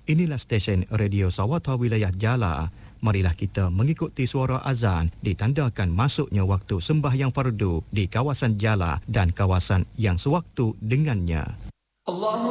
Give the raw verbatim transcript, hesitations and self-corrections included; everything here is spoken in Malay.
Inilah stesen radio Sawata Wilayah Jala. Marilah kita mengikuti suara azan ditandakan masuknya waktu sembahyang fardu di kawasan Jala dan kawasan yang sewaktu dengannya.